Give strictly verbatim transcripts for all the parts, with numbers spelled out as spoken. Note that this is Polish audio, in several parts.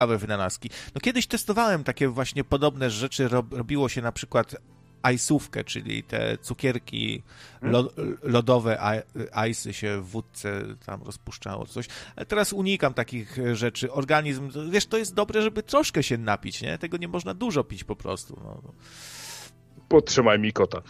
ciekawe wynalazki. No kiedyś testowałem takie właśnie podobne rzeczy, rob, robiło się na przykład ajsówkę, czyli te cukierki lo, lodowe, ajsy się w wódce tam rozpuszczało coś. Ale teraz unikam takich rzeczy. Organizm, wiesz, to jest dobre, żeby troszkę się napić, nie? Tego nie można dużo pić po prostu. No. Podtrzymaj mi kota.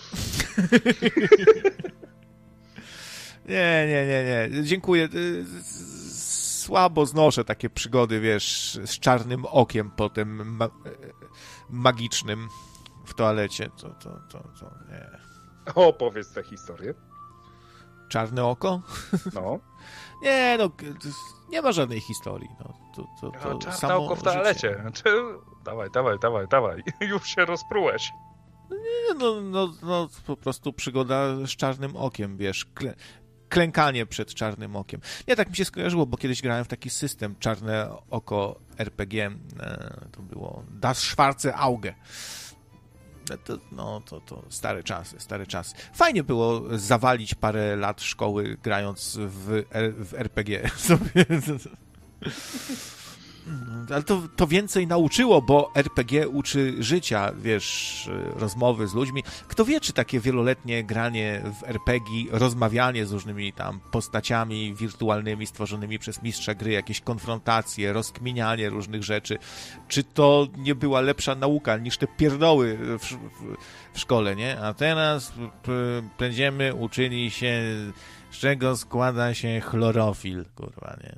Nie, nie, nie, nie. Dziękuję. Słabo znoszę takie przygody, wiesz, z czarnym okiem potem ma- magicznym w toalecie. To, to, to, to nie. Opowiedz tę historię. Czarne oko? No. Nie, no, nie ma żadnej historii. No, to, to, to czarne samo oko w toalecie. Znaczy, dawaj, dawaj, dawaj, dawaj. Już się rozprułeś. Nie, no, no, no, po prostu przygoda z czarnym okiem, wiesz, klę, klękanie przed czarnym okiem. Nie, tak mi się skojarzyło, bo kiedyś grałem w taki system, Czarne Oko er pe gie, e, to było Das Schwarze Auge. To, no, to, to stare czasy, stare czasy. Fajnie było zawalić parę lat szkoły grając w, w er pe gie. Ale to, to więcej nauczyło, bo er pe gie uczy życia, wiesz, rozmowy z ludźmi. Kto wie, czy takie wieloletnie granie w er pe gie, rozmawianie z różnymi tam postaciami wirtualnymi stworzonymi przez mistrza gry, jakieś konfrontacje, rozkminianie różnych rzeczy, czy to nie była lepsza nauka niż te pierdoły w, w, w szkole, nie? A teraz p- będziemy uczyli się, z czego składa się chlorofil, kurwa, nie?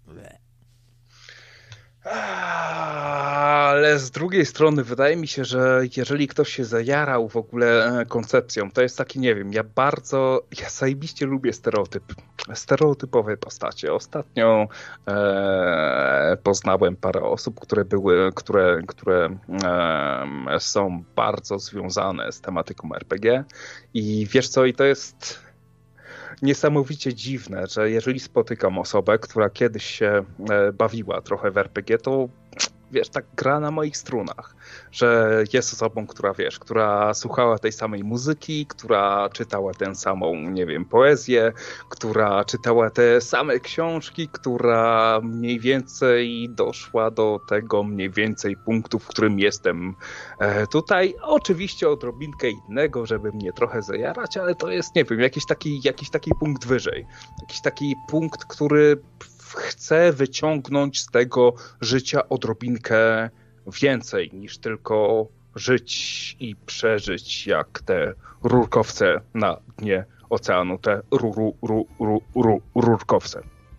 Ale z drugiej strony wydaje mi się, że jeżeli ktoś się zajarał w ogóle koncepcją, to jest taki, nie wiem, ja bardzo, ja zajebiście lubię stereotyp, stereotypowe postacie. Ostatnio e, poznałem parę osób, które były, które, które e, są bardzo związane z tematyką er pe gie i wiesz co, i to jest niesamowicie dziwne, że jeżeli spotykam osobę, która kiedyś się bawiła trochę w er pe gie, to wiesz, tak gra na moich strunach, że jest osobą, która wiesz, która słuchała tej samej muzyki, która czytała tę samą, nie wiem, poezję, która czytała te same książki, która mniej więcej doszła do tego mniej więcej punktu, w którym jestem tutaj. Oczywiście odrobinkę innego, żeby mnie trochę zajarać, ale to jest, nie wiem, jakiś taki, jakiś taki punkt wyżej. Jakiś taki punkt, który chcę wyciągnąć z tego życia odrobinkę więcej niż tylko żyć i przeżyć jak te rurkowce na dnie oceanu, te ru, ru, ru, ru, ru, rurkowce.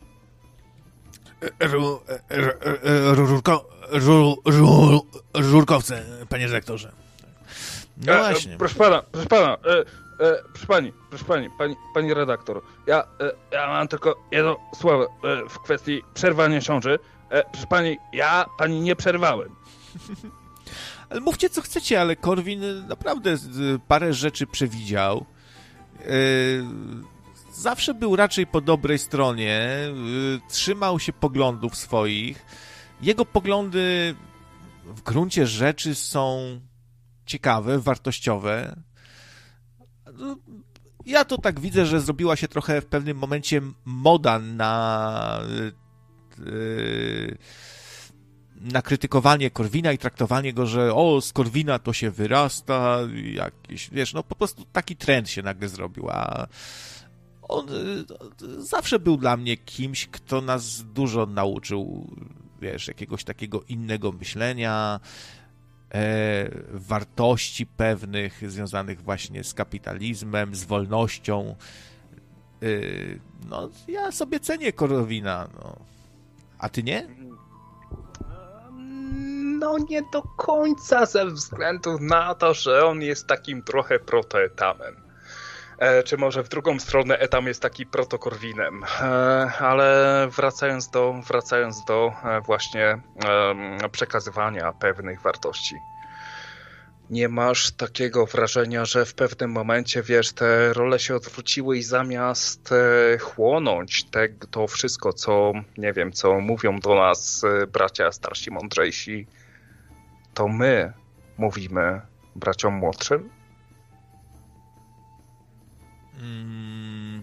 Ru, ru, rurko, ru, ru, rurkowce, panie redaktorze. No e, właśnie. Proszę pana, proszę pana, e, e, proszę pani, proszę pani, pani, pani redaktor, ja, e, ja mam tylko jedno słowo e, w kwestii przerwania ciąży. E, proszę pani, ja pani nie przerwałem. Ale mówcie co chcecie, ale Korwin naprawdę parę rzeczy przewidział. Zawsze był raczej po dobrej stronie, trzymał się poglądów swoich. Jego poglądy w gruncie rzeczy są ciekawe, wartościowe. Ja to tak widzę, że zrobiła się trochę w pewnym momencie moda na na krytykowanie Korwina i traktowanie go, że o, z Korwina to się wyrasta, jakiś, wiesz, no po prostu taki trend się nagle zrobił, a on zawsze był dla mnie kimś, kto nas dużo nauczył, wiesz, jakiegoś takiego innego myślenia, e, wartości pewnych związanych właśnie z kapitalizmem, z wolnością. E, no, ja sobie cenię Korwina, no. A ty nie? No nie do końca ze względu na to, że on jest takim trochę protoetamem. E, czy może w drugą stronę etam jest taki protokorwinem. E, ale wracając do, wracając do e, właśnie e, przekazywania pewnych wartości. Nie masz takiego wrażenia, że w pewnym momencie, wiesz, te role się odwróciły i zamiast e, chłonąć te, to wszystko, co, nie wiem, co mówią do nas e, bracia starsi, mądrzejsi, to my mówimy braciom młodszym? Mm,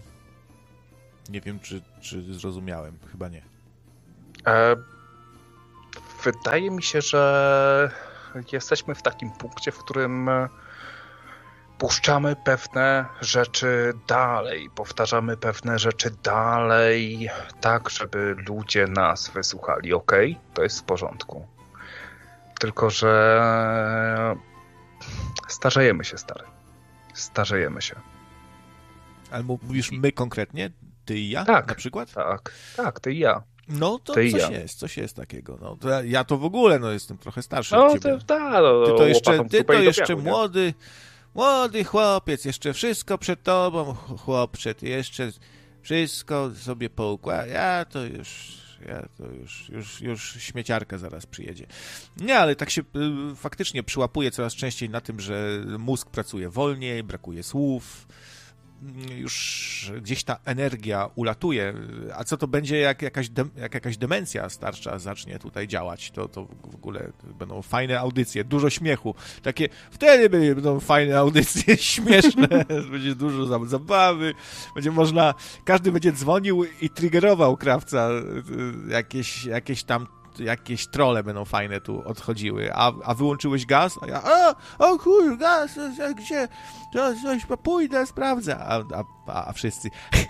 nie wiem, czy, czy zrozumiałem. Chyba nie. E, wydaje mi się, że jesteśmy w takim punkcie, w którym puszczamy pewne rzeczy dalej, powtarzamy pewne rzeczy dalej, tak, żeby ludzie nas wysłuchali. Okej, to jest w porządku. Tylko że starzejemy się, stary. Starzejemy się. Ale mówisz my konkretnie? Ty i ja tak, na przykład? Tak, tak, ty i ja. No to ty coś ja. jest, coś jest takiego. No, to ja, ja to w ogóle no, jestem trochę starszy no, od ciebie. To, ta, no, ty to jeszcze, ty to jeszcze piachu, młody, młody chłopiec, jeszcze wszystko przed tobą, chłopcze, ty jeszcze wszystko sobie poukłada. Ja to już... Ja to już, już, już śmieciarka zaraz przyjedzie. Nie, ale tak się y, faktycznie przyłapuje coraz częściej na tym, że mózg pracuje wolniej, brakuje słów, już gdzieś ta energia ulatuje. A co to będzie, jak jakaś, de, jak jakaś demencja starsza zacznie tutaj działać? To, to w ogóle będą fajne audycje, dużo śmiechu. Takie, wtedy będą fajne audycje, śmieszne, będzie dużo zabawy, będzie można, każdy będzie dzwonił i triggerował krawca, jakieś, jakieś tam jakieś trole będą fajne tu odchodziły, a, a wyłączyłeś gaz? A ja, a, o chuj, gaz, gdzie? To coś, pójdę, sprawdzę. A, a, a wszyscy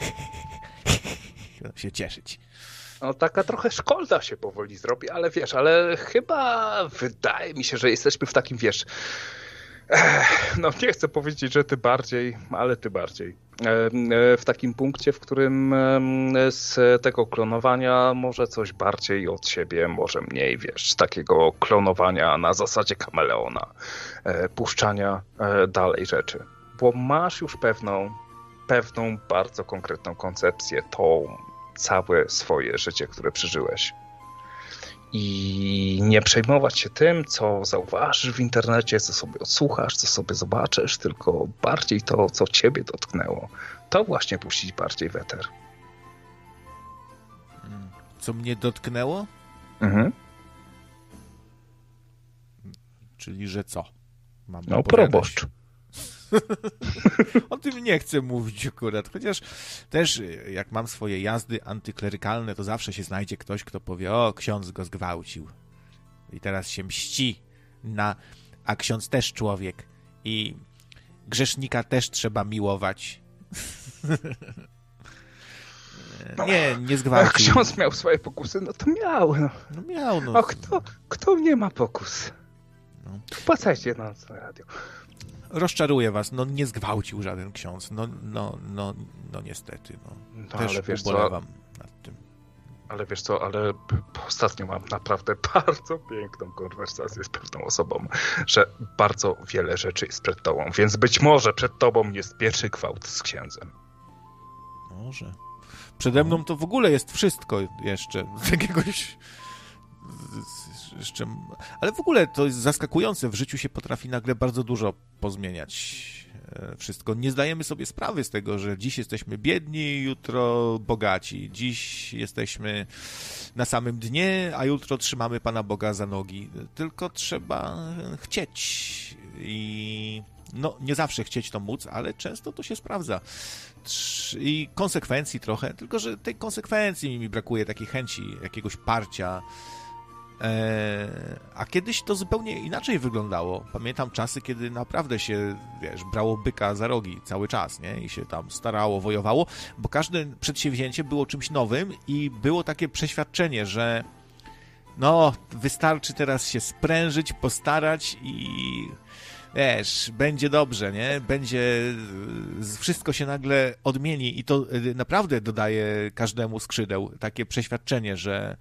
się cieszyć. No taka trochę szkolda się powoli zrobi, ale wiesz, ale chyba wydaje mi się, że jesteśmy w takim, wiesz, no nie chcę powiedzieć, że ty bardziej, ale ty bardziej. W takim punkcie, w którym z tego klonowania może coś bardziej od siebie, może mniej, wiesz, takiego klonowania na zasadzie kameleona, puszczania dalej rzeczy. Bo masz już pewną, pewną bardzo konkretną koncepcję, tą całe swoje życie, które przeżyłeś. I nie przejmować się tym, co zauważysz w internecie, co sobie odsłuchasz, co sobie zobaczysz, tylko bardziej to, co ciebie dotknęło. To właśnie puścić bardziej w eter. Co mnie dotknęło? Mhm. Czyli, że co? Mam no, proboszcz. O tym nie chcę mówić akurat, chociaż też jak mam swoje jazdy antyklerykalne, to zawsze się znajdzie ktoś, kto powie, o, ksiądz go zgwałcił i teraz się mści na, a ksiądz też człowiek i grzesznika też trzeba miłować. Nie, nie zgwałcił. A ksiądz miał swoje pokusy, no to miał. No, no miał, no. A kto, kto nie ma pokus? No. Wpłacajcie na radio. Rozczaruję was, no nie zgwałcił żaden ksiądz, no, no, no, no niestety, no. no też ale wiesz ubolewam co, nad tym. Ale wiesz co, ale ostatnio mam naprawdę bardzo piękną konwersację z pewną osobą, że bardzo wiele rzeczy jest przed tobą, więc być może przed tobą jest pierwszy gwałt z księdzem. Może. Przede mną to w ogóle jest wszystko jeszcze, z jakiegoś... Jeszcze... Ale w ogóle to jest zaskakujące. W życiu się potrafi nagle bardzo dużo pozmieniać wszystko. Nie zdajemy sobie sprawy z tego, że dziś jesteśmy biedni, jutro bogaci. Dziś jesteśmy na samym dnie, a jutro trzymamy Pana Boga za nogi. Tylko trzeba chcieć. I no, nie zawsze chcieć to móc, ale często to się sprawdza. I konsekwencji trochę, tylko że tej konsekwencji mi brakuje, takiej chęci, jakiegoś parcia. A kiedyś to zupełnie inaczej wyglądało. Pamiętam czasy, kiedy naprawdę się, wiesz, brało byka za rogi cały czas, nie? I się tam starało, wojowało, bo każde przedsięwzięcie było czymś nowym i było takie przeświadczenie, że no, wystarczy teraz się sprężyć, postarać i wiesz, będzie dobrze, nie? Będzie, wszystko się nagle odmieni i to naprawdę dodaje każdemu skrzydeł. Takie przeświadczenie, że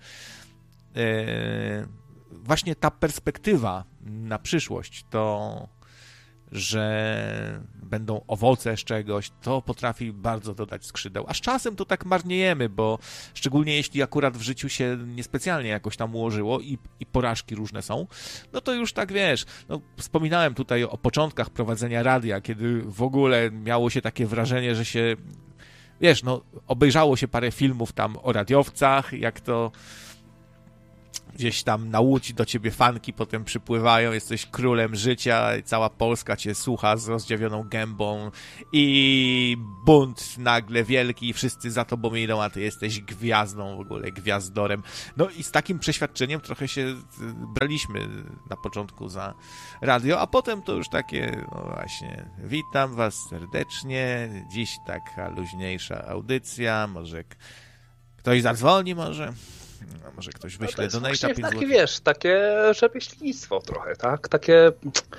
właśnie ta perspektywa na przyszłość, to, że będą owoce z czegoś, to potrafi bardzo dodać skrzydeł. A z czasem to tak marniejemy, bo szczególnie jeśli akurat w życiu się niespecjalnie jakoś tam ułożyło i, i porażki różne są, no to już tak wiesz, no, wspominałem tutaj o początkach prowadzenia radia, kiedy w ogóle miało się takie wrażenie, że się, wiesz, no obejrzało się parę filmów tam o radiowcach, jak to gdzieś tam na łódź do ciebie fanki potem przypływają, jesteś królem życia i cała Polska cię słucha z rozdziawioną gębą i bunt nagle wielki i wszyscy za tobą idą, a ty jesteś gwiazdą, w ogóle gwiazdorem. No i z takim przeświadczeniem trochę się braliśmy na początku za radio, a potem to już takie, no właśnie, witam was serdecznie, dziś taka luźniejsza audycja, może ktoś zadzwoni, może... No, może ktoś wyśle no donate'a pięć takie, złotych. wiesz, takie rzemieślnictwo trochę, tak? Takie...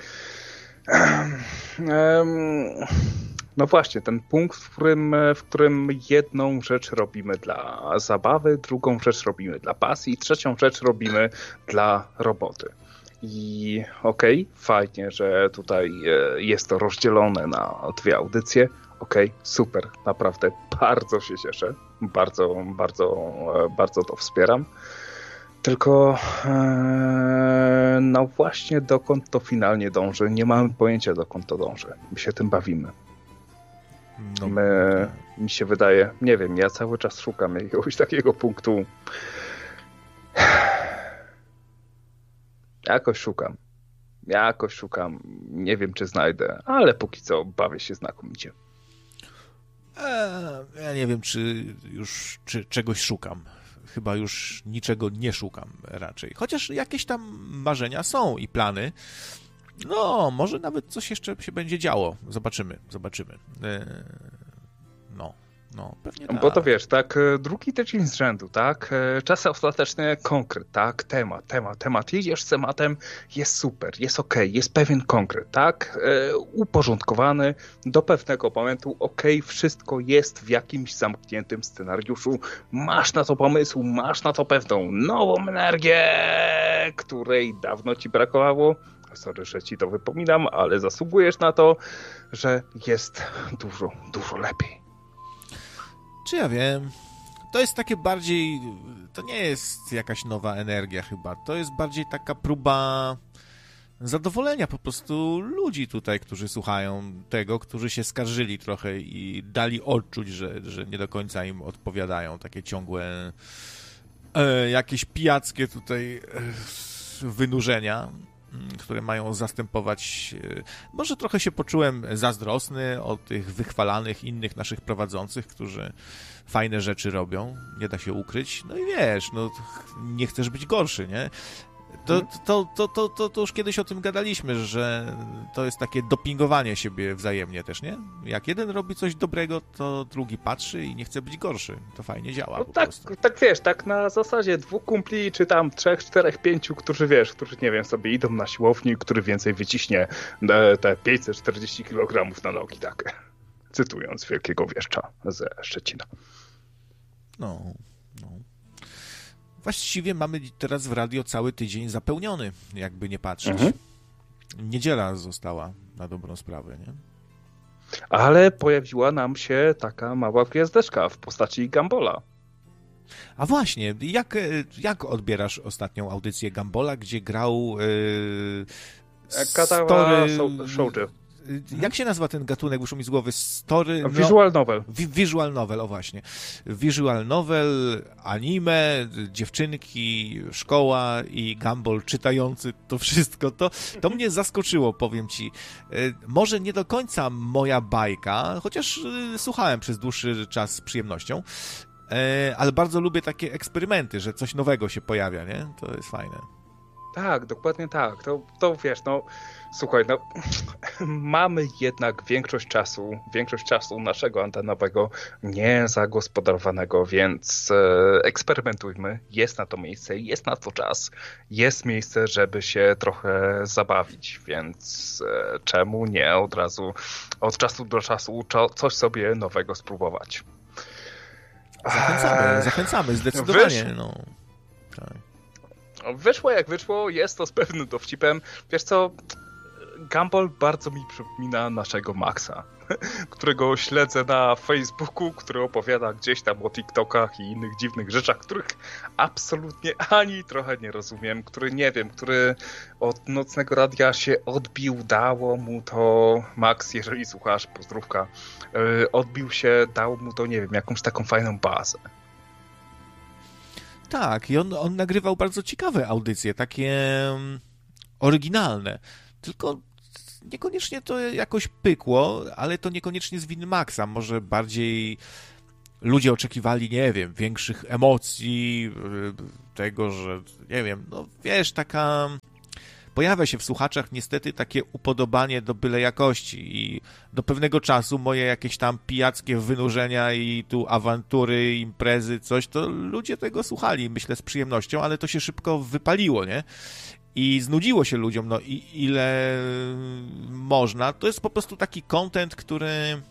No właśnie, ten punkt, w którym, w którym jedną rzecz robimy dla zabawy, drugą rzecz robimy dla pasji, trzecią rzecz robimy dla roboty. I okej, okay, fajnie, że tutaj jest to rozdzielone na dwie audycje. Okej, okay, super, naprawdę bardzo się cieszę, bardzo, bardzo, bardzo to wspieram. Tylko ee, no właśnie dokąd to finalnie dąży, nie mamy pojęcia dokąd to dąży. My się tym bawimy. No. My, mi się wydaje, nie wiem, ja cały czas szukam jakiegoś takiego punktu. Jakoś szukam. Jakoś szukam. Nie wiem, czy znajdę, ale póki co bawię się znakomicie. Eee, ja nie wiem, czy już czy czegoś szukam. Chyba już niczego nie szukam raczej. Chociaż jakieś tam marzenia są i plany. No, może nawet coś jeszcze się będzie działo. Zobaczymy, zobaczymy. Eee, no. No, pewnie tak. Bo to wiesz, tak, drugi tydzień z rzędu, tak, czasy ostateczne, konkret, tak, temat, temat, temat, jedziesz z tematem, jest super, jest okej, okay, jest pewien konkret, tak, e, uporządkowany do pewnego momentu, okej, okay, wszystko jest w jakimś zamkniętym scenariuszu, masz na to pomysł, masz na to pewną nową energię, której dawno ci brakowało. Sorry, że ci to wypominam, ale zasługujesz na to, że jest dużo, dużo lepiej. Czy ja wiem, to jest takie bardziej, to nie jest jakaś nowa energia chyba, to jest bardziej taka próba zadowolenia po prostu ludzi tutaj, którzy słuchają tego, którzy się skarżyli trochę i dali odczuć, że, że nie do końca im odpowiadają takie ciągłe e, jakieś pijackie tutaj e, wynurzenia, które mają zastępować... Może trochę się poczułem zazdrosny o tych wychwalanych innych naszych prowadzących, którzy fajne rzeczy robią, nie da się ukryć. No i wiesz, no nie chcesz być gorszy, nie? To, to, to, to, to, to już kiedyś o tym gadaliśmy, że to jest takie dopingowanie siebie wzajemnie też, nie? Jak jeden robi coś dobrego, to drugi patrzy i nie chce być gorszy. To fajnie działa no po tak, prostu. Tak wiesz, tak na zasadzie dwóch kumpli, czy tam trzech, czterech, pięciu, którzy wiesz, którzy nie wiem, sobie idą na siłowni, który więcej wyciśnie te pięćset czterdzieści kilogramów na nogi, tak. Cytując wielkiego wieszcza ze Szczecina. No, no. Właściwie mamy teraz w radio cały tydzień zapełniony, jakby nie patrzeć. Mhm. Niedziela została na dobrą sprawę, nie? Ale pojawiła nam się taka mała gwiazdeczka w postaci Gambola. A właśnie, jak, jak odbierasz ostatnią audycję Gambola, gdzie grał yy, Story... Shoujo. Jak się nazywa ten gatunek, wyszło mi z głowy? Story... No, visual novel. Visual novel, o właśnie. Visual novel, anime, dziewczynki, szkoła i Gumball czytający to wszystko. To, to mnie zaskoczyło, powiem ci. Może nie do końca moja bajka, chociaż słuchałem przez dłuższy czas z przyjemnością, ale bardzo lubię takie eksperymenty, że coś nowego się pojawia, nie? To jest fajne. Tak, dokładnie tak. To, to wiesz, no słuchaj, no mamy jednak większość czasu, większość czasu naszego antenowego niezagospodarowanego, więc e, eksperymentujmy. Jest na to miejsce, jest na to czas, jest miejsce, żeby się trochę zabawić, więc e, czemu nie od razu, od czasu do czasu czo, coś sobie nowego spróbować. Zachęcamy, eee, zachęcamy, zdecydowanie. Wysz... No. Tak. Wyszło jak wyszło, jest to z pewnym dowcipem. Wiesz co, Gumball bardzo mi przypomina naszego Maxa, którego śledzę na Facebooku, który opowiada gdzieś tam o TikTokach i innych dziwnych rzeczach, których absolutnie ani trochę nie rozumiem, który nie wiem, który od Nocnego Radia się odbił, dało mu to, Max, jeżeli słuchasz, pozdrówka, odbił się, dało mu to, nie wiem, jakąś taką fajną bazę. tak, i on, on nagrywał bardzo ciekawe audycje, takie oryginalne, tylko niekoniecznie to jakoś pykło, ale to niekoniecznie z winy Maxa, może bardziej ludzie oczekiwali, nie wiem, większych emocji, tego, że, nie wiem, no wiesz, taka... Pojawia się w słuchaczach niestety takie upodobanie do byle jakości i do pewnego czasu moje jakieś tam pijackie wynurzenia i tu awantury, imprezy, coś, to ludzie tego słuchali, myślę, z przyjemnością, ale to się szybko wypaliło, nie? I znudziło się ludziom, no i ile można. To jest po prostu taki content, który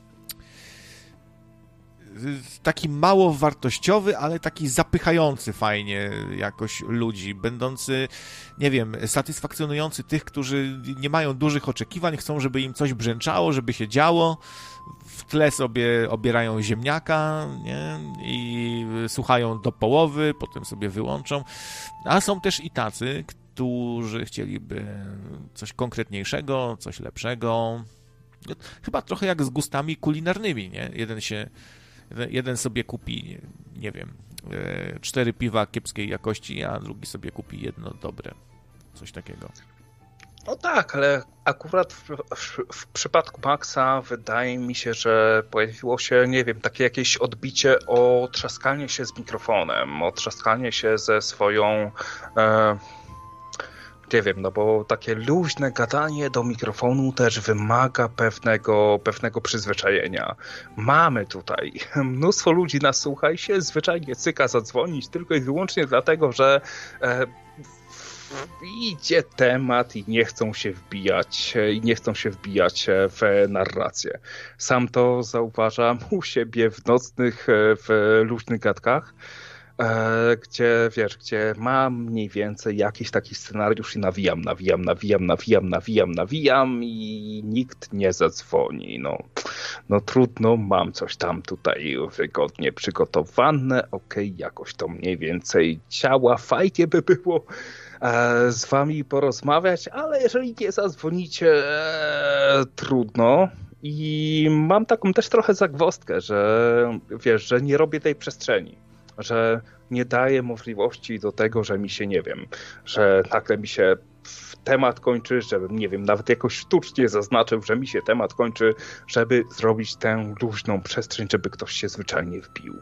taki mało wartościowy, ale taki zapychający fajnie jakoś ludzi, będący, nie wiem, satysfakcjonujący tych, którzy nie mają dużych oczekiwań, chcą, żeby im coś brzęczało, żeby się działo, w tle sobie obierają ziemniaka, nie? I słuchają do połowy, potem sobie wyłączą, a są też i tacy, którzy chcieliby coś konkretniejszego, coś lepszego, chyba trochę jak z gustami kulinarnymi, nie? Jeden się Jeden sobie kupi, nie, nie wiem, cztery piwa kiepskiej jakości, a drugi sobie kupi jedno dobre. Coś takiego. No tak, ale akurat w, w, w przypadku Maxa wydaje mi się, że pojawiło się, nie wiem, takie jakieś odbicie o trzaskanie się z mikrofonem, o trzaskanie się ze swoją... E... Nie wiem, no bo takie luźne gadanie do mikrofonu też wymaga pewnego, pewnego przyzwyczajenia. Mamy tutaj mnóstwo ludzi nas słucha i się zwyczajnie cyka zadzwonić tylko i wyłącznie dlatego, że e, idzie temat i nie chcą się wbijać i nie chcą się wbijać w narrację. Sam to zauważam u siebie w nocnych, w luźnych gadkach, gdzie, wiesz, gdzie mam mniej więcej jakiś taki scenariusz i nawijam, nawijam, nawijam, nawijam, nawijam, nawijam i nikt nie zadzwoni. No, no trudno, mam coś tam tutaj wygodnie przygotowane, okej, okay, jakoś to mniej więcej działa, fajnie by było z wami porozmawiać, ale jeżeli nie zadzwonicie, e, trudno. I mam taką też trochę zagwozdkę, że wiesz, że nie robię tej przestrzeni. Że nie daje możliwości do tego, że mi się, nie wiem, że nagle mi się temat kończy, żebym, nie wiem, nawet jakoś sztucznie zaznaczył, że mi się temat kończy, żeby zrobić tę luźną przestrzeń, żeby ktoś się zwyczajnie wbił.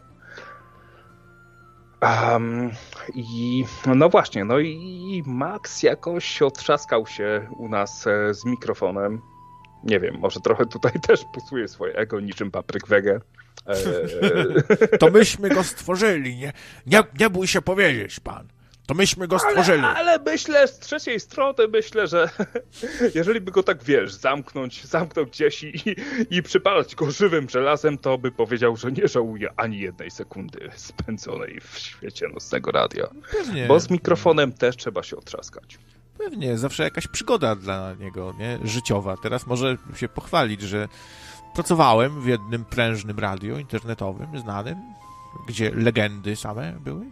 Um, I no właśnie, no i Max jakoś otrzaskał się u nas z mikrofonem. Nie wiem, może trochę tutaj też pusuje swoje ego niczym papryk wege. Eee... To myśmy go stworzyli, nie? Nie, nie bój się powiedzieć, pan. To myśmy go stworzyli. Ale, ale myślę, z trzeciej strony myślę, że jeżeli by go tak, wiesz, zamknąć, zamknąć gdzieś i, i przypalać go żywym żelazem, to by powiedział, że nie żałuje ani jednej sekundy spędzonej w świecie nocnego radia. Pewnie. Bo z mikrofonem też trzeba się otrzaskać. Pewnie, zawsze jakaś przygoda dla niego, nie? Życiowa. Teraz może się pochwalić, że pracowałem w jednym prężnym radiu internetowym, znanym, gdzie legendy same były.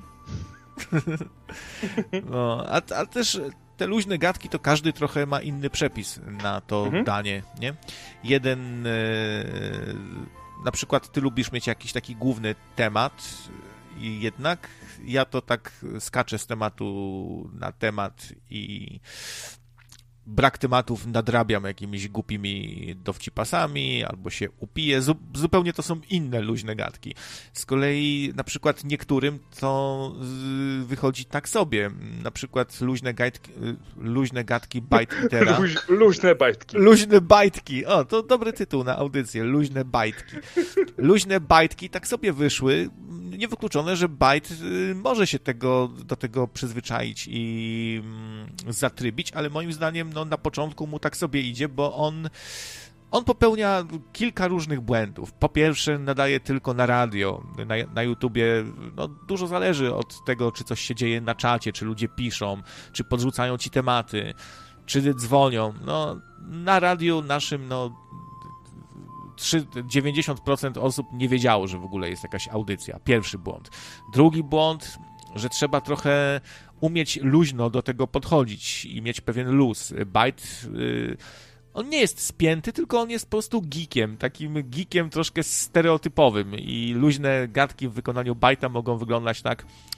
No, a, a też te luźne gadki to każdy trochę ma inny przepis na to mhm. danie, nie? Jeden, e, na przykład ty lubisz mieć jakiś taki główny temat i jednak ja to tak skaczę z tematu na temat i brak tematów nadrabiam jakimiś głupimi dowcipasami albo się upiję. Zupełnie to są inne luźne gadki. Z kolei na przykład niektórym to wychodzi tak sobie. Na przykład luźne, gajdki, luźne gadki Bite Eatera. Luź, luźne bajtki. Luźne bajtki. O, to dobry tytuł na audycję. Luźne bajtki. Luźne bajtki tak sobie wyszły. Niewykluczone, że Byte może się tego, do tego przyzwyczaić i zatrybić, ale moim zdaniem no, na początku mu tak sobie idzie, bo on, on popełnia kilka różnych błędów. Po pierwsze, nadaje tylko na radio. Na, na YouTubie no, dużo zależy od tego, czy coś się dzieje na czacie, czy ludzie piszą, czy podrzucają ci tematy, czy dzwonią. No, na radiu naszym, no dziewięćdziesiąt procent osób nie wiedziało, że w ogóle jest jakaś audycja. Pierwszy błąd. Drugi błąd, że trzeba trochę umieć luźno do tego podchodzić i mieć pewien luz. Byte, yy, on nie jest spięty, tylko on jest po prostu geekiem, takim geekiem troszkę stereotypowym i luźne gadki w wykonaniu Byte'a mogą wyglądać tak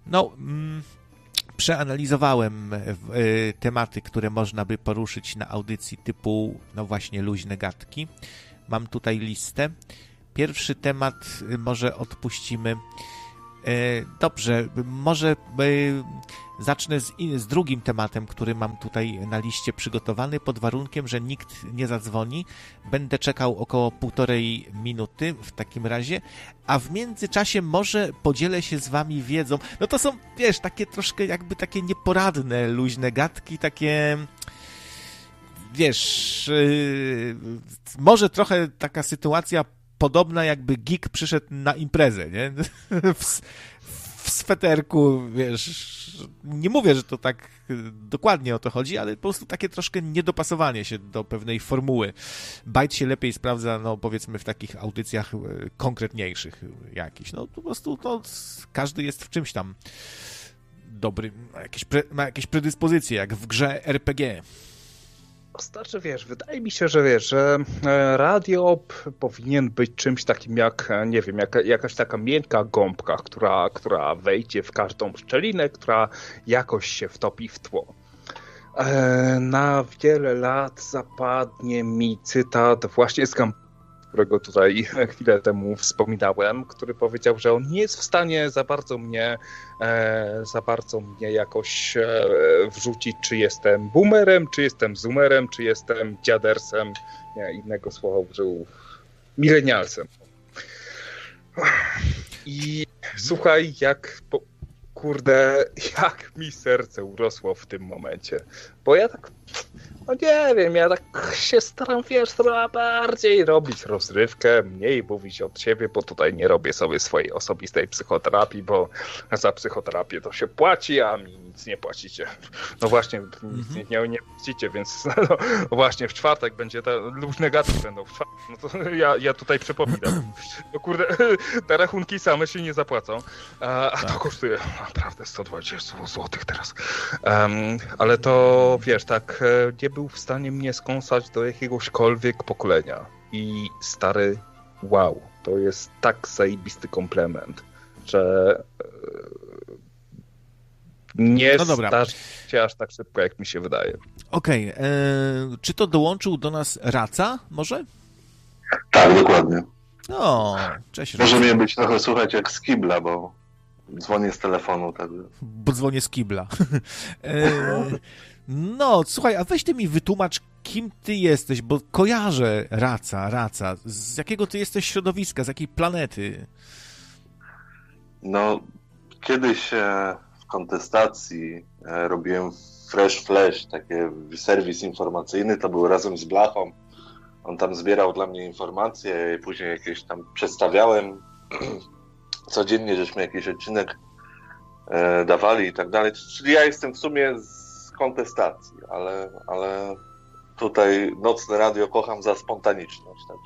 No, mm, przeanalizowałem y, tematy, które można by poruszyć na audycji typu, no właśnie, luźne gadki. Mam tutaj listę. Pierwszy temat y, może odpuścimy. Y, dobrze, może y, zacznę z, z drugim tematem, który mam tutaj na liście przygotowany, pod warunkiem, że nikt nie zadzwoni. Będę czekał około półtorej minuty w takim razie, a w międzyczasie może podzielę się z wami wiedzą. No to są, wiesz, takie troszkę jakby takie nieporadne, luźne gadki, takie... Wiesz, yy, może trochę taka sytuacja podobna, jakby geek przyszedł na imprezę, nie? W, w sweterku, wiesz, nie mówię, że to tak dokładnie o to chodzi, ale po prostu takie troszkę niedopasowanie się do pewnej formuły. Bajt się lepiej sprawdza, no powiedzmy w takich audycjach konkretniejszych jakichś. No po prostu no, każdy jest w czymś tam dobry, ma jakieś, pre, ma jakieś predyspozycje, jak w grze er pe gie. Znaczy, wiesz, wydaje mi się, że wiesz, że radio powinien być czymś takim jak, nie wiem, jak, jakaś taka miękka gąbka, która, która wejdzie w każdą szczelinę, która jakoś się wtopi w tło. Na wiele lat zapadnie mi cytat właśnie z kampanii, którego tutaj chwilę temu wspominałem, który powiedział, że on nie jest w stanie za bardzo mnie, e, za bardzo mnie jakoś e, wrzucić, czy jestem boomerem, czy jestem zoomerem, czy jestem dziadersem, nie, innego słowa użył, milenialsem. I słuchaj, jak, po, kurde, jak mi serce urosło w tym momencie, bo ja tak... No nie wiem, ja tak się staram, wiesz, trochę bardziej robić rozrywkę, mniej mówić od siebie, bo tutaj nie robię sobie swojej osobistej psychoterapii, bo za psychoterapię to się płaci, a mi nic nie płacicie. No właśnie, nic mm-hmm. nie, nie płacicie, więc no, właśnie w czwartek będzie, te luźne gadki będą w czwartek, no to ja, ja tutaj przypominam. No kurde, te rachunki same się nie zapłacą, a, a to kosztuje naprawdę sto dwadzieścia złotych teraz. Um, ale to, wiesz, tak nie był w stanie mnie skąsać do jakiegośkolwiek pokolenia. I stary, wow, to jest tak zajebisty komplement, że nie no zdarzy się aż tak szybko, jak mi się wydaje. Okej, okay. Czy to dołączył do nas Raca może? Tak, dokładnie. No, cześć. Może mnie być trochę słuchać jak z kibla, bo dzwonię z telefonu. Tak. Bo dzwonię z kibla. No, słuchaj, a weź ty mi wytłumacz, kim ty jesteś, bo kojarzę Raca, Raca. Z jakiego ty jesteś środowiska, z jakiej planety? No, kiedyś w kontestacji robiłem Fresh Flash, taki serwis informacyjny, to był razem z Blachą. On tam zbierał dla mnie informacje, później jakieś tam przedstawiałem. Codziennie żeśmy jakiś odcinek dawali i tak dalej. Czyli ja jestem w sumie z kontestacji, ale, ale tutaj Nocne Radio kocham za spontaniczność. Tak?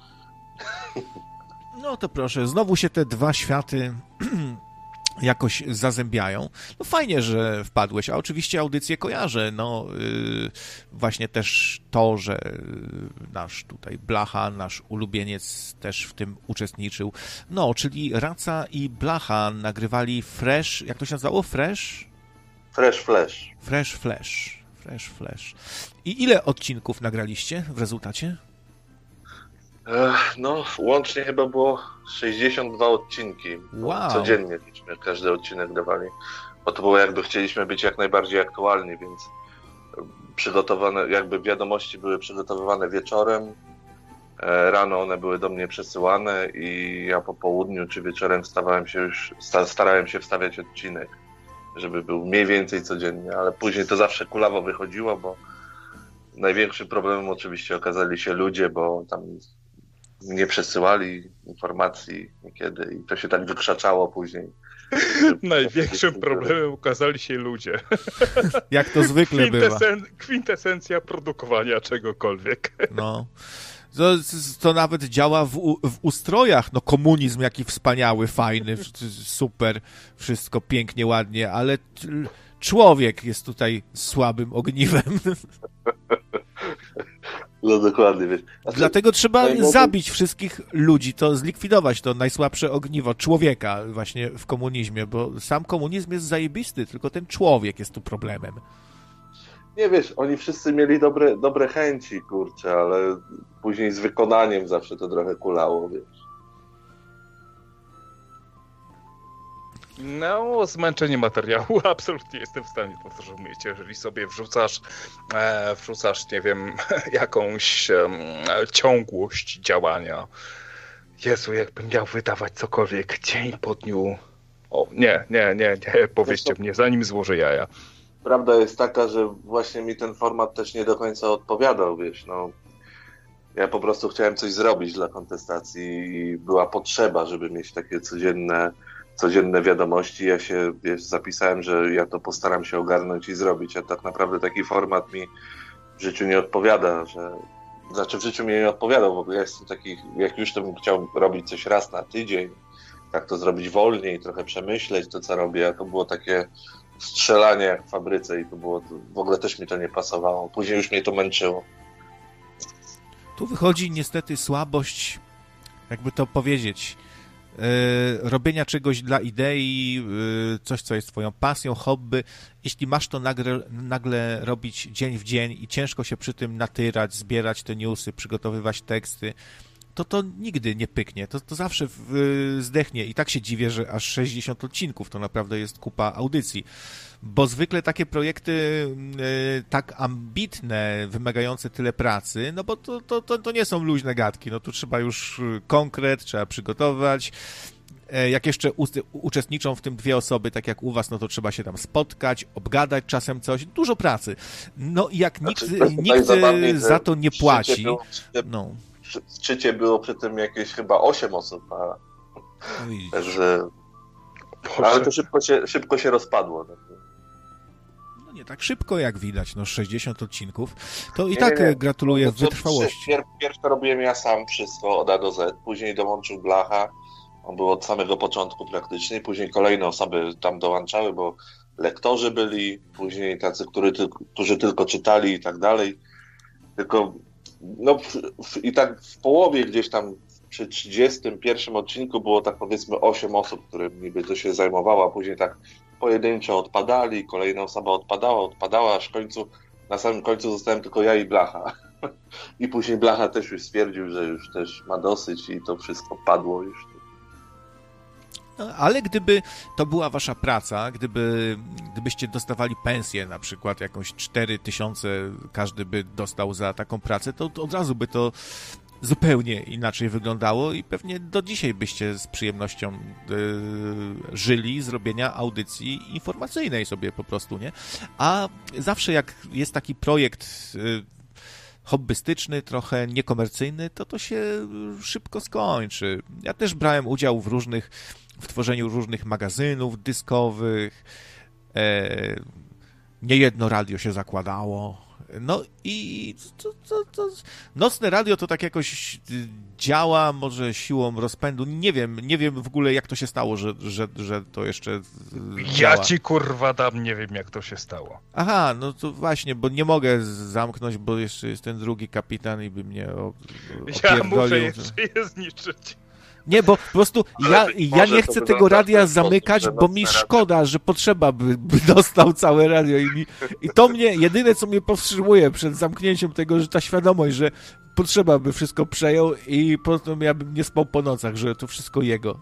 No to proszę, znowu się te dwa światy jakoś zazębiają. No fajnie, że wpadłeś, a oczywiście audycję kojarzę. No yy, właśnie też to, że nasz tutaj Blacha, nasz ulubieniec też w tym uczestniczył. No, czyli Raca i Blacha nagrywali Fresh, jak to się nazywało? Fresh? Fresh Flash. Fresh Flash. Fresh Flash. I ile odcinków nagraliście w rezultacie? No, łącznie chyba było sześćdziesiąt dwa odcinki. Wow. Codziennie każdy odcinek dawali. Bo to było jakby chcieliśmy być jak najbardziej aktualni, więc przygotowane, jakby wiadomości były przygotowywane wieczorem. Rano one były do mnie przesyłane i ja po południu czy wieczorem wstawałem się już, starałem się wstawiać odcinek, żeby był mniej więcej codziennie, ale później to zawsze kulawo wychodziło, bo największym problemem oczywiście okazali się ludzie, bo tam nie przesyłali informacji niekiedy i to się tak wykrzaczało później. Największym problemem okazali się ludzie. Jak to zwykle bywa. Kwintesencja produkowania czegokolwiek. No. To, to nawet działa w, w ustrojach. No komunizm jaki wspaniały, fajny, super, wszystko pięknie, ładnie, ale człowiek jest tutaj słabym ogniwem. No dokładnie, wiesz. Znaczy, Dlatego trzeba najmłody... zabić wszystkich ludzi, to zlikwidować to najsłabsze ogniwo człowieka właśnie w komunizmie, bo sam komunizm jest zajebisty, tylko ten człowiek jest tu problemem. Nie wiesz, oni wszyscy mieli dobre, dobre chęci, kurczę, ale później z wykonaniem zawsze to trochę kulało, wiesz. No, zmęczenie materiału absolutnie jestem w stanie to zrozumieć. Jeżeli sobie wrzucasz, e, wrzucasz, nie wiem, jakąś e, ciągłość działania. Jezu, jakbym miał wydawać cokolwiek dzień po dniu. O, nie, nie, nie, nie, powiedzcie mnie, zanim złożę jaja. Prawda jest taka, że właśnie mi ten format też nie do końca odpowiadał, wiesz, no. Ja po prostu chciałem coś zrobić dla kontestacji i była potrzeba, żeby mieć takie codzienne, codzienne wiadomości. Ja się, wiesz, zapisałem, że ja to postaram się ogarnąć i zrobić, a tak naprawdę taki format mi w życiu nie odpowiada, że... Znaczy w życiu mi nie odpowiadał, bo ja jestem taki, jak już to bym chciał robić coś raz na tydzień, tak to zrobić wolniej, trochę przemyśleć to, co robię, a to było takie strzelanie jak w fabryce i to było, to, w ogóle też mi to nie pasowało. Później już mnie to męczyło. Tu wychodzi niestety słabość, jakby to powiedzieć, yy, robienia czegoś dla idei, yy, coś, co jest twoją pasją, hobby. Jeśli masz to nagle, nagle robić dzień w dzień i ciężko się przy tym natyrać, zbierać te newsy, przygotowywać teksty, to to nigdy nie pyknie, to, to zawsze w, zdechnie i tak się dziwię, że aż sześćdziesiąt odcinków to naprawdę jest kupa audycji, bo zwykle takie projekty y, tak ambitne, wymagające tyle pracy, no bo to, to, to, to nie są luźne gadki, no tu trzeba już konkret, trzeba przygotować. Jak jeszcze u, uczestniczą w tym dwie osoby, tak jak u was, no to trzeba się tam spotkać, obgadać czasem coś, dużo pracy. No i jak nikt, znaczy, nikt za to nie płaci, no... W szczycie było przy tym jakieś chyba osiem osób, a... Także... Ale to szybko się, szybko się rozpadło. No nie tak szybko jak widać, no sześćdziesiąt odcinków. To i nie, tak nie, nie. gratuluję no, wytrwałości. Pier, pierwsze robiłem ja sam wszystko od A do Z, później dołączył Blacha, on był od samego początku praktycznie, później kolejne osoby tam dołączały, bo lektorzy byli, później tacy, którzy, którzy tylko czytali i tak dalej. Tylko no w, w, i tak w połowie gdzieś tam przy trzydziestym pierwszym odcinku było tak powiedzmy osiem osób, które niby to się zajmowało, a później tak pojedynczo odpadali, kolejna osoba odpadała, odpadała, aż w końcu, na samym końcu zostałem tylko ja i Blacha. I później Blacha też już stwierdził, że już też ma dosyć i to wszystko padło już. No, ale gdyby to była wasza praca, gdyby, gdybyście dostawali pensję, na przykład jakąś cztery tysiące każdy by dostał za taką pracę, to, to od razu by to zupełnie inaczej wyglądało i pewnie do dzisiaj byście z przyjemnością yy, żyli z robienia audycji informacyjnej sobie po prostu, nie? A zawsze jak jest taki projekt yy, hobbystyczny, trochę niekomercyjny, to to się szybko skończy. Ja też brałem udział w różnych w tworzeniu różnych magazynów dyskowych, e, niejedno radio się zakładało, no i to, to, to, nocne radio to tak jakoś działa, może siłą rozpędu, nie wiem, nie wiem w ogóle jak to się stało, że, że, że to jeszcze działa. Ja ci kurwa dam, nie wiem jak to się stało. Aha, no to właśnie, bo nie mogę zamknąć, bo jeszcze jest ten drugi kapitan i by mnie opierdolił. Ja muszę jeszcze je zniszczyć. Nie, bo po prostu ja, ja nie chcę tego radia zamykać, bo mi szkoda, że potrzeba by, by dostał całe radio i, mi, i to mnie, jedyne co mnie powstrzymuje przed zamknięciem tego, że ta świadomość, że potrzeba by wszystko przejął i po prostu ja bym nie spał po nocach, że to wszystko jego.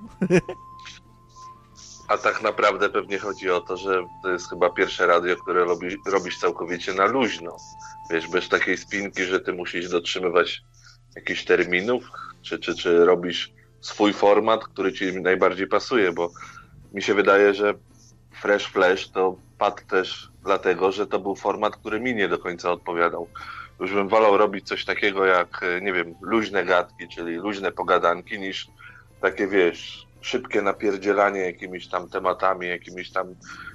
A tak naprawdę pewnie chodzi o to, że to jest chyba pierwsze radio, które robi, robisz całkowicie na luźno. Wiesz, bez takiej spinki, że ty musisz dotrzymywać jakichś terminów, czy, czy, czy robisz swój format, który ci najbardziej pasuje, bo mi się wydaje, że Fresh Flash to padł też dlatego, że to był format, który mi nie do końca odpowiadał. Już bym wolał robić coś takiego jak, nie wiem, luźne gadki, czyli luźne pogadanki, niż takie, wiesz, szybkie napierdzielanie jakimiś tam tematami, jakimiś tam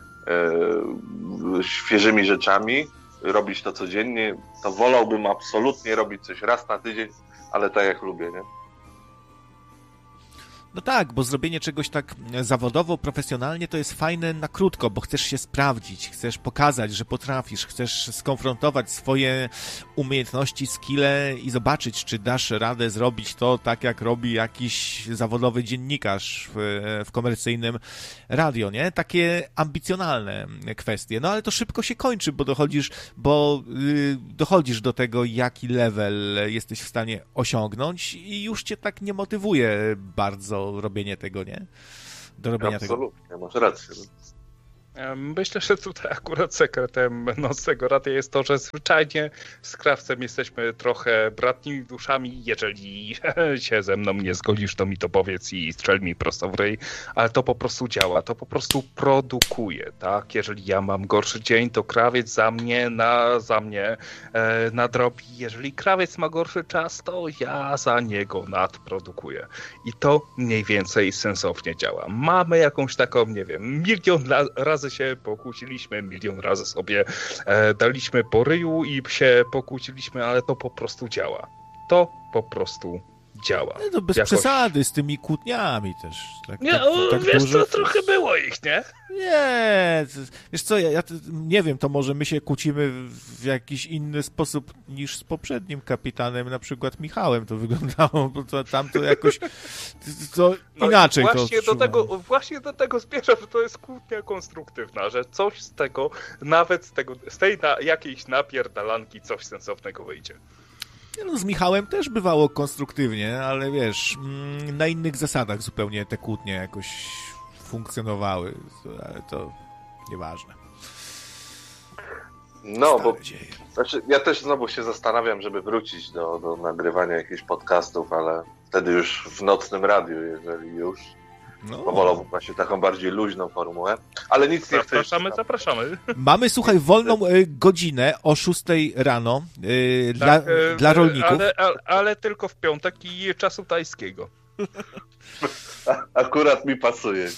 e, świeżymi rzeczami, robić to codziennie, to wolałbym absolutnie robić coś raz na tydzień, ale tak jak lubię, nie? No tak, bo zrobienie czegoś tak zawodowo, profesjonalnie to jest fajne na krótko, bo chcesz się sprawdzić, chcesz pokazać, że potrafisz, chcesz skonfrontować swoje umiejętności, skille i zobaczyć, czy dasz radę zrobić to tak, jak robi jakiś zawodowy dziennikarz w, w komercyjnym radio, nie? Takie ambicjonalne kwestie. No ale to szybko się kończy, bo dochodzisz, bo yy, dochodzisz do tego, jaki level jesteś w stanie osiągnąć i już cię tak nie motywuje bardzo robienie tego, nie? Do robienia Absolutnie, tego. masz rację. Myślę, że tutaj akurat sekretem nocnego radia jest to, że zwyczajnie z Krawcem jesteśmy trochę bratnimi duszami. Jeżeli się ze mną nie zgodzisz, to mi to powiedz i strzel mi prosto w ryj, ale to po prostu działa, to po prostu produkuje, tak? Jeżeli ja mam gorszy dzień, to Krawiec za mnie, na, za mnie e, nadrobi. Jeżeli Krawiec ma gorszy czas, to ja za niego nadprodukuję. I to mniej więcej sensownie działa. Mamy jakąś taką, nie wiem, milion razy się pokłóciliśmy, milion razy sobie e, daliśmy po ryju i się pokłóciliśmy, ale to po prostu działa. To po prostu działa. No bez Jakoś... przesady z tymi kłótniami też. Tak, nie, tak, o, tak wiesz dużo... co, trochę było ich, nie? Nie, wiesz co, ja, ja nie wiem, to może my się kłócimy w jakiś inny sposób niż z poprzednim kapitanem, na przykład Michałem to wyglądało, bo to, tam to jakoś to no inaczej właśnie to do tego, Właśnie do tego zmierzam, że to jest kłótnia konstruktywna, że coś z tego, nawet z tego, z tej na, jakiejś napierdalanki coś sensownego wyjdzie. No, z Michałem też bywało konstruktywnie, ale wiesz, na innych zasadach zupełnie te kłótnie jakoś funkcjonowały, ale to nieważne. No, Stare bo dzieje. Znaczy, ja też znowu się zastanawiam, żeby wrócić do, do nagrywania jakichś podcastów, ale wtedy już w nocnym radiu, jeżeli już. No. Powolą właśnie taką bardziej luźną formułę, ale nic nie chcę. Zapraszamy, zapraszamy. Mamy, słuchaj, wolną y, godzinę o szóstej rano y, tak, dla, y, dla rolników. Ale, ale, ale tylko w piątek i czasu tajskiego. Akurat mi pasuje.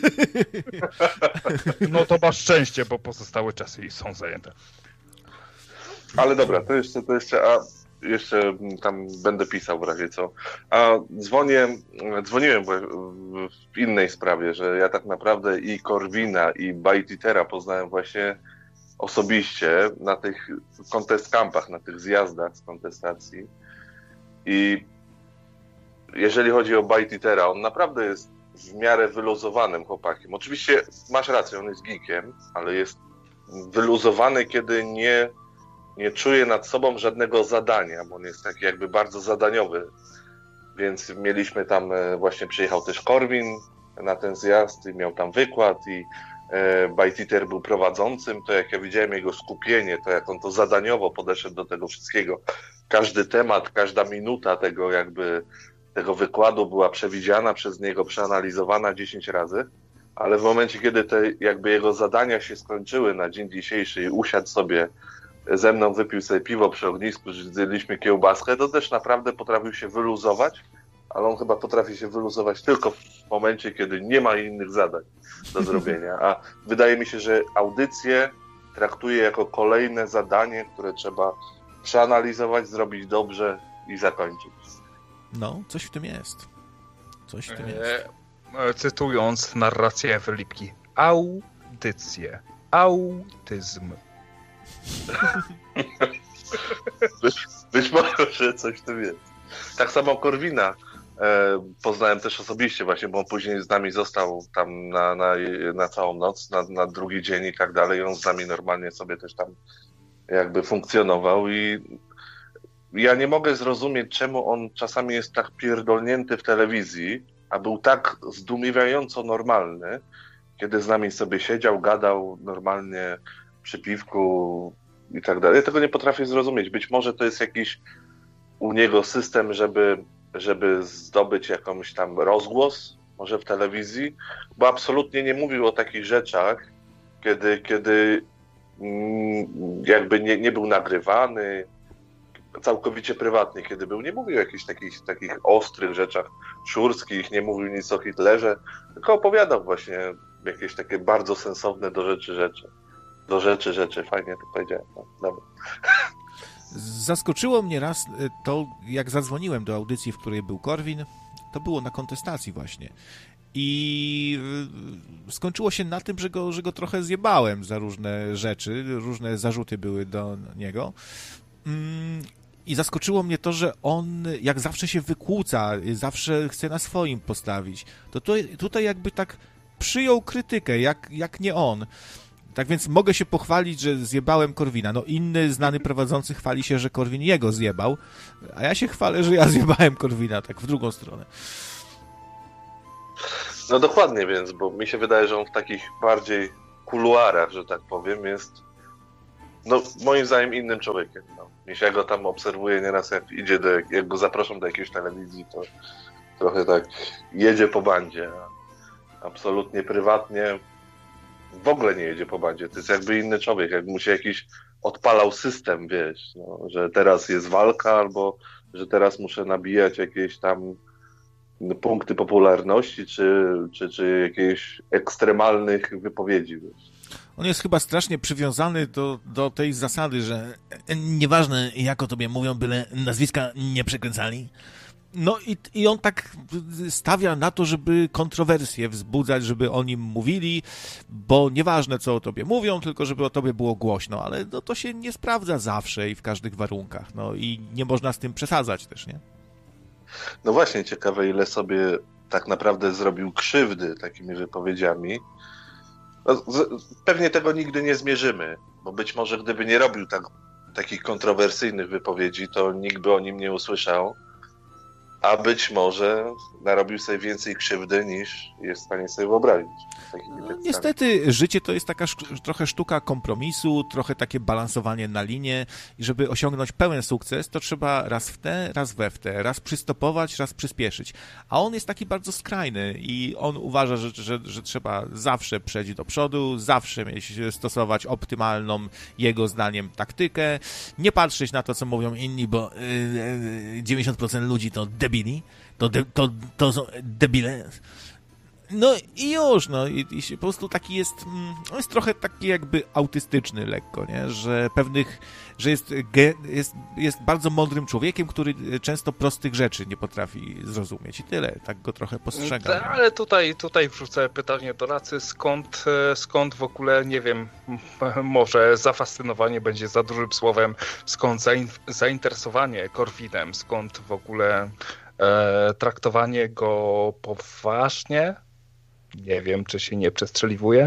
No to masz szczęście, bo pozostałe czasy są zajęte. Ale dobra, to jeszcze, to jeszcze, a jeszcze tam będę pisał w razie co. A dzwonię, dzwoniłem w innej sprawie, że ja tak naprawdę i Korwina, i Bajtitera poznałem właśnie osobiście na tych contest campach, na tych zjazdach z kontestacji. I jeżeli chodzi o Bajtitera, on naprawdę jest w miarę wyluzowanym chłopakiem. Oczywiście masz rację, on jest geekiem, ale jest wyluzowany, kiedy nie nie czuje nad sobą żadnego zadania, bo on jest taki jakby bardzo zadaniowy. Więc mieliśmy tam, właśnie przyjechał też Korwin na ten zjazd i miał tam wykład i e, Bajtiter był prowadzącym. To jak ja widziałem jego skupienie, to jak on to zadaniowo podeszedł do tego wszystkiego. Każdy temat, każda minuta tego jakby tego wykładu była przewidziana przez niego, przeanalizowana dziesięć razy, ale w momencie, kiedy te jakby jego zadania się skończyły na dzień dzisiejszy i usiadł sobie ze mną, wypił sobie piwo przy ognisku, zjedliśmy kiełbaskę, to też naprawdę potrafił się wyluzować, ale on chyba potrafi się wyluzować tylko w momencie, kiedy nie ma innych zadań do zrobienia. A wydaje mi się, że audycję traktuje jako kolejne zadanie, które trzeba przeanalizować, zrobić dobrze i zakończyć. No, coś w tym jest. Coś w tym jest. E, cytując narrację Ewelipki. Audycje. Autyzm. być, być może coś w tym jest. Tak samo Korwina e, poznałem też osobiście właśnie, bo on później z nami został tam na, na, na całą noc, na, na drugi dzień i tak dalej. On z nami normalnie sobie też tam jakby funkcjonował i ja nie mogę zrozumieć, czemu on czasami jest tak pierdolnięty w telewizji, a był tak zdumiewająco normalny, kiedy z nami sobie siedział, gadał normalnie przy piwku i tak dalej. Ja tego nie potrafię zrozumieć. Być może to jest jakiś u niego system, żeby, żeby zdobyć jakąś tam rozgłos, może w telewizji, bo absolutnie nie mówił o takich rzeczach, kiedy, kiedy jakby nie, nie był nagrywany, całkowicie prywatnie, kiedy był, nie mówił o jakichś takich, takich ostrych rzeczach szurskich, nie mówił nic o Hitlerze, tylko opowiadał właśnie jakieś takie bardzo sensowne do rzeczy rzeczy. Do rzeczy rzeczy, fajnie to powiedziałem. No, dobra. Zaskoczyło mnie raz to, jak zadzwoniłem do audycji, w której był Korwin To było na kontestacji właśnie. I skończyło się na tym, że go, że go trochę zjebałem za różne rzeczy, różne zarzuty były do niego. I zaskoczyło mnie to, że on jak zawsze się wykłóca, zawsze chce na swoim postawić. To tutaj, tutaj jakby tak przyjął krytykę, jak, jak nie on. Tak więc mogę się pochwalić, że zjebałem Korwina. No inny znany prowadzący chwali się, że Korwin jego zjebał, a ja się chwalę, że ja zjebałem Korwina, tak w drugą stronę. No dokładnie, więc, bo mi się wydaje, że on w takich bardziej kuluarach, że tak powiem, jest no moim zdaniem innym człowiekiem. No. Jeśli ja go tam obserwuję nieraz, jak idzie do, jak go zapraszam do jakiejś telewizji, to trochę tak jedzie po bandzie. Absolutnie prywatnie w ogóle nie jedzie po bandzie. To jest jakby inny człowiek, jakby mu się jakiś odpalał system, wiesz, no, że teraz jest walka, albo że teraz muszę nabijać jakieś tam punkty popularności, czy, czy, czy jakichś ekstremalnych wypowiedzi, wiesz. On jest chyba strasznie przywiązany do, do tej zasady, że nieważne jak o tobie mówią, byle nazwiska nie przekręcali. No i, i on tak stawia na to, żeby kontrowersje wzbudzać, żeby o nim mówili, bo nieważne co o tobie mówią, tylko żeby o tobie było głośno, ale no, to się nie sprawdza zawsze i w każdych warunkach. No i nie można z tym przesadzać też, nie? No właśnie, ciekawe ile sobie tak naprawdę zrobił krzywdy takimi wypowiedziami. No, z, pewnie tego nigdy nie zmierzymy, bo być może gdyby nie robił tak, takich kontrowersyjnych wypowiedzi, to nikt by o nim nie usłyszał, a być może narobił sobie więcej krzywdy niż jest w stanie sobie wyobrazić. No, niestety życie to jest taka sz- trochę sztuka kompromisu, trochę takie balansowanie na linie i żeby osiągnąć pełen sukces, to trzeba raz w te, raz we w te, raz przystopować, raz przyspieszyć. A on jest taki bardzo skrajny i on uważa, że, że, że trzeba zawsze przejść do przodu, zawsze mieć, stosować optymalną, jego zdaniem, taktykę, nie patrzeć na to, co mówią inni, bo yy, dziewięćdziesiąt procent ludzi to debili, to, de, to, to są debile. No i już, no i, i się po prostu taki jest, on jest trochę taki jakby autystyczny lekko, nie, że pewnych, że jest, jest, jest bardzo mądrym człowiekiem, który często prostych rzeczy nie potrafi zrozumieć i tyle, tak go trochę postrzegam. Ale tutaj, tutaj wrzucę pytanie do Racy, skąd, skąd w ogóle, nie wiem, może zafascynowanie będzie za dużym słowem, skąd zainteresowanie Korwinem, skąd w ogóle e, traktowanie go poważnie? Nie wiem, czy się nie przestrzeliwuje.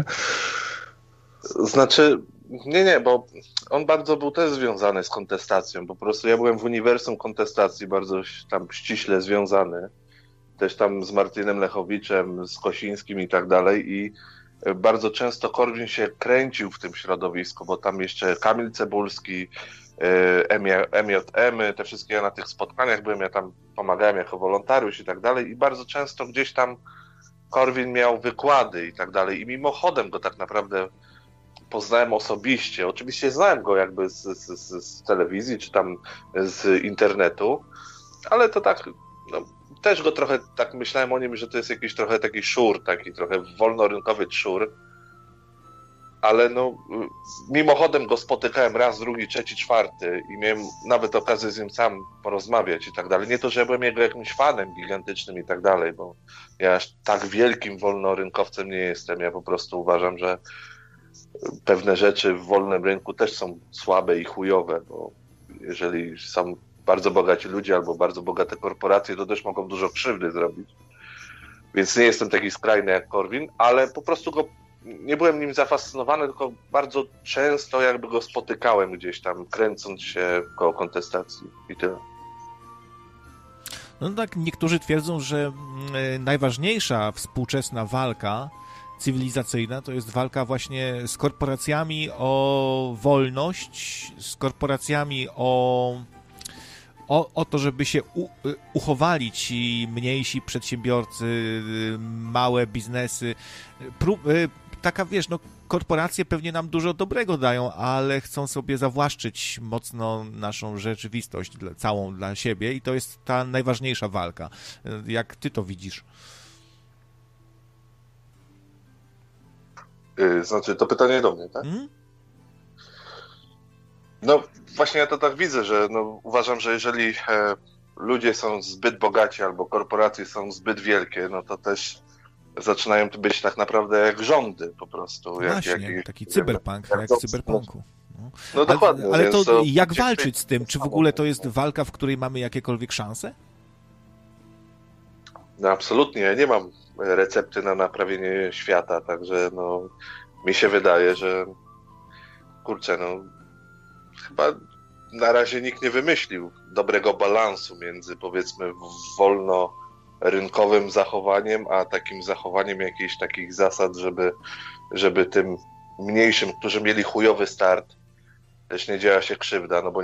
Znaczy, nie, nie, bo on bardzo był też związany z kontestacją. Po prostu ja byłem w uniwersum kontestacji bardzo tam ściśle związany. Też tam z Martynem Lechowiczem, z Kosińskim i tak dalej. I bardzo często Korwin się kręcił w tym środowisku, bo tam jeszcze Kamil Cebulski, M J M, te wszystkie ja na tych spotkaniach byłem, ja tam pomagałem jako wolontariusz i tak dalej. I bardzo często gdzieś tam Korwin miał wykłady i tak dalej i mimochodem go tak naprawdę poznałem osobiście. Oczywiście znałem go jakby z, z, z telewizji czy tam z internetu, ale to tak, no, też go trochę tak myślałem o nim, że to jest jakiś trochę taki szur, taki trochę wolnorynkowy szur, ale no mimochodem go spotykałem raz, drugi, trzeci, czwarty i miałem nawet okazję z nim sam porozmawiać i tak dalej. Nie to, że ja byłem jego jakimś fanem gigantycznym i tak dalej, bo ja aż tak wielkim wolnorynkowcem nie jestem. Ja po prostu uważam, że pewne rzeczy w wolnym rynku też są słabe i chujowe, bo jeżeli są bardzo bogaci ludzie albo bardzo bogate korporacje, to też mogą dużo krzywdy zrobić. Więc nie jestem taki skrajny jak Korwin, ale po prostu go nie byłem nim zafascynowany, tylko bardzo często jakby go spotykałem gdzieś tam, kręcąc się koło kontestacji i tyle. No tak, niektórzy twierdzą, że najważniejsza współczesna walka cywilizacyjna to jest walka właśnie z korporacjami o wolność, z korporacjami o, o, o to, żeby się u, uchowali ci mniejsi przedsiębiorcy, małe biznesy. Prób, taka, wiesz, no korporacje pewnie nam dużo dobrego dają, ale chcą sobie zawłaszczyć mocno naszą rzeczywistość, dla, całą dla siebie i to jest ta najważniejsza walka. Jak ty to widzisz? Znaczy, to pytanie do mnie, tak? Hmm? No, właśnie ja to tak widzę, że no, uważam, że jeżeli e, ludzie są zbyt bogaci albo korporacje są zbyt wielkie, no to też zaczynają to być tak naprawdę jak rządy po prostu. Jak, Właśnie, jak, taki cyberpunk, jak, jak w cyberpunku. No, no dokładnie. Ale, ale to, to jak walczyć z tym? Czy w ogóle to jest walka, w której mamy jakiekolwiek szanse? No absolutnie, ja nie mam recepty na naprawienie świata, także no mi się wydaje, że kurczę, no chyba na razie nikt nie wymyślił dobrego balansu między powiedzmy wolnorynkowym zachowaniem, a takim zachowaniem jakichś takich zasad, żeby, żeby tym mniejszym, którzy mieli chujowy start, też nie działa się krzywda, no bo